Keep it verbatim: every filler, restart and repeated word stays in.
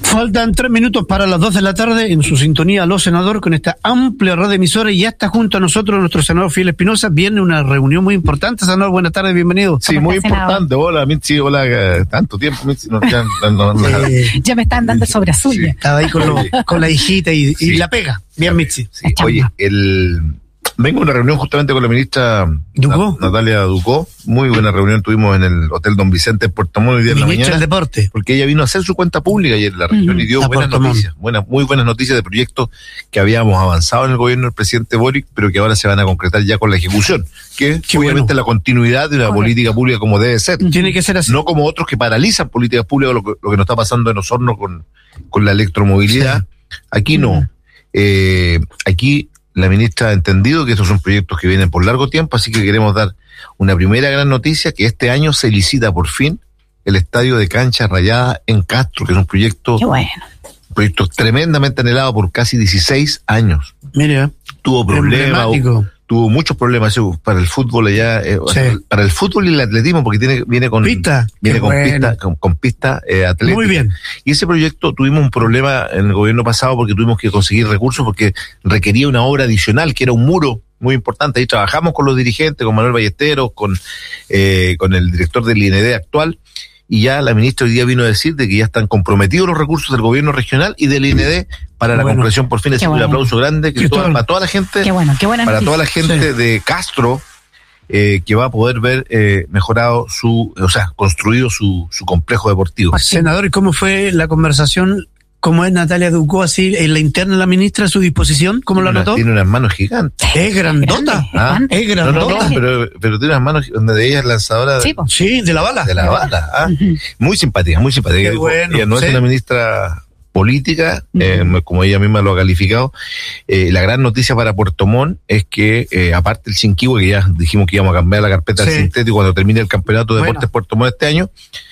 Faltan tres minutos para las dos de la tarde en su sintonía Los Senador con esta amplia red de emisoras y ya está junto a nosotros nuestro senador Fidel Espinosa. Viene una reunión muy importante, senador. Buenas tardes, bienvenido. Sí, muy importante. Hola, Mitzi, hola, eh, tanto tiempo, Mitzi. No, ya, no, no, eh, ya me están dando sobre azul. Sí, estaba ahí con, lo, con la hijita y, sí, y la pega. Bien, Mitzi. Sí. Oye, el... vengo a una reunión justamente con la ministra Ducó. Natalia Ducó. Muy buena reunión tuvimos en el Hotel Don Vicente en Puerto Montt hoy día en la mañana. del deporte. Porque ella vino a hacer su cuenta pública ayer en la región uh-huh. y dio a buenas Puerto noticias, buenas, muy buenas noticias de proyectos que habíamos avanzado en el gobierno del presidente Boric, pero que ahora se van a concretar ya con la ejecución, que es obviamente bueno. la continuidad de una Correcto. política pública como debe ser. Tiene que ser así. No como otros que paralizan políticas públicas, lo que, lo que nos está pasando en Osorno con, con la electromovilidad. Sí. Aquí no. Uh-huh. Eh, aquí la ministra ha entendido que estos son proyectos que vienen por largo tiempo, así que queremos dar una primera gran noticia, que este año se licita por fin el estadio de cancha rayada en Castro, que es un proyecto, Qué bueno. un proyecto tremendamente anhelado por casi dieciséis años. Mira, tuvo problemas, tuvo muchos problemas para el fútbol allá, eh, sí. para el fútbol y el atletismo, porque tiene viene con pista, viene con, bueno. pista con, con pista eh, atlética. Muy bien. Y ese proyecto tuvimos un problema en el gobierno pasado porque tuvimos que conseguir recursos porque requería una obra adicional, que era un muro muy importante. Ahí trabajamos con los dirigentes, con Manuel Ballesteros, con, eh, con el director del I N D actual, y ya la ministra hoy día vino a decir de que ya están comprometidos los recursos del gobierno regional y del I N D para la bueno. concreción por fin. Es bueno. un aplauso grande que toda, para toda la gente, qué bueno, qué buena para noticia. toda la gente sí. de Castro, eh, que va a poder ver eh, mejorado su, o sea, construido su, su complejo deportivo. Senador, ¿y cómo fue la conversación? ¿Cómo es Natalia Ducó, así en la interna de la ministra a su disposición? ¿Cómo lo anotó? Tiene unas manos gigantes. Es grandota. ¿Ah? Es grandota. No, no, no, pero, pero tiene unas manos donde de ella es lanzadora. Sí, de, sí, de la bala. De la bala. ¿Ah? Uh-huh. Muy simpática, muy simpática. Qué bueno, ella no sí. es una ministra política, uh-huh. eh, como ella misma lo ha calificado. Eh, la gran noticia para Puerto Montt es que, eh, aparte del Chinquihue, que ya dijimos que íbamos a cambiar la carpeta sí. del sintético cuando termine el campeonato de bueno. deportes Puerto Montt este año,